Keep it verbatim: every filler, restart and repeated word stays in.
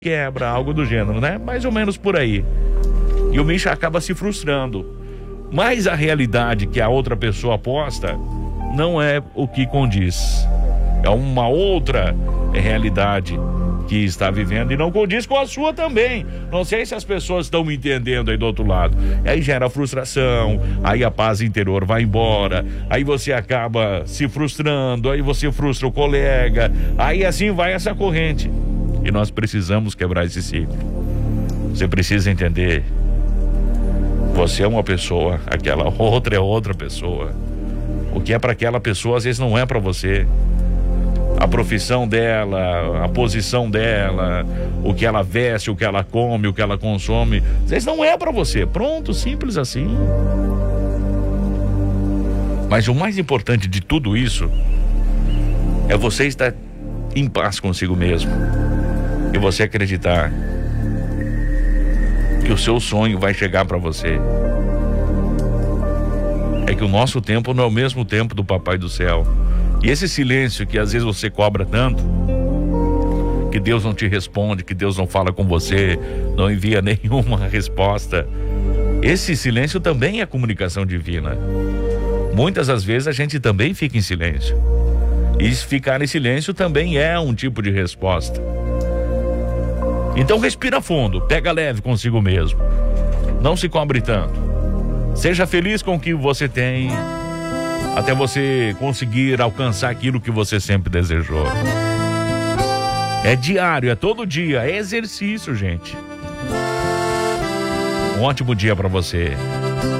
quebra, algo do gênero, né? Mais ou menos por aí. E o Misha acaba se frustrando. Mas a realidade que a outra pessoa aposta não é o que condiz. É uma outra realidade que está vivendo e não condiz com a sua também. Não sei se as pessoas estão me entendendo aí do outro lado. Aí gera frustração, aí a paz interior vai embora, aí você acaba se frustrando, aí você frustra o colega, aí assim vai essa corrente. E nós precisamos quebrar esse ciclo. Você precisa entender. Você é uma pessoa, aquela outra é outra pessoa. O que é para aquela pessoa às vezes não é para você. A profissão dela, a posição dela, o que ela veste, o que ela come, o que ela consome, às vezes não é para você. Pronto, simples assim. Mas o mais importante de tudo isso é você estar em paz consigo mesmo. E você acreditar que o seu sonho vai chegar para você. É que o nosso tempo não é o mesmo tempo do Papai do Céu. E esse silêncio que às vezes você cobra tanto, que Deus não te responde, que Deus não fala com você, não envia nenhuma resposta, esse silêncio também é comunicação divina. Muitas das vezes a gente também fica em silêncio. E ficar em silêncio também é um tipo de resposta. Então respira fundo, pega leve consigo mesmo. Não se cobre tanto. Seja feliz com o que você tem, até você conseguir alcançar aquilo que você sempre desejou. É diário, é todo dia, é exercício, gente. Um ótimo dia para você.